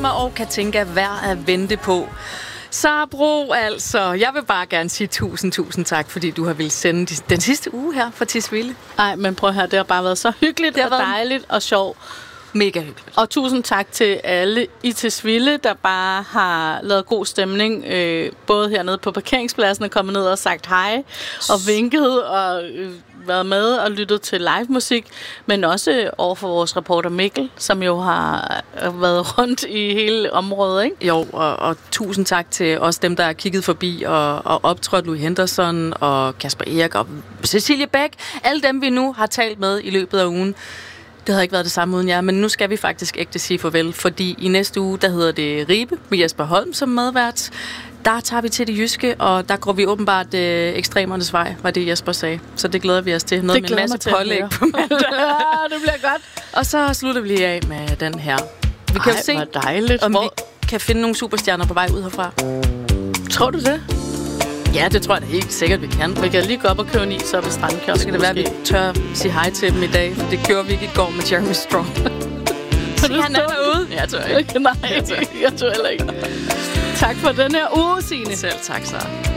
Palmer og Katinka værd at vente på. Sara Bro, altså. Jeg vil bare gerne sige tusind tak, fordi du har ville sende den sidste uge her fra Tisvilde. Nej, men prøv at høre, det har bare været så hyggeligt og dejligt og sjovt. Mega hyggeligt. Og tusind tak til alle i Tisvilde, der bare har lavet god stemning. Både hernede på parkeringspladsen og kommet ned og sagt hej og vinket og været med og lyttet til live musik. Men også over for vores reporter Mikkel, som jo har været rundt i hele området, ikke? Jo, og tusind tak til også dem, der har kigget forbi og optrådt. Louis Henderson og Kasper Erik og Cecilie Bæk. Alle dem, vi nu har talt med i løbet af ugen. Det havde ikke været det samme uden jer, men nu skal vi faktisk ægte sige farvel, fordi i næste uge, der hedder det Ribe med Jesper Holm som medvært. Der tager vi til det jyske, og der går vi åbenbart ekstremernes vej, var det Jesper sagde. Så det glæder vi os til. Noget med en masse pålæg på mandag. Ja, det bliver godt. Og så slutter vi lige af med den her. Vi kan jo se, dejligt. om vi kan finde nogle superstjerner på vej ud herfra. Tror du det? Ja, det tror jeg da helt sikkert, vi kan. Vi kan lige gå op og købe en is op ved strandkiosken. Så skal det være, at vi tør sige hej til dem i dag, for det gjorde vi ikke i går med Jeremy Strong. Så han er derude. Jeg tror ikke. Nej, jeg tror heller ikke. Tak for den her uge, Signe. Selv tak, Sara.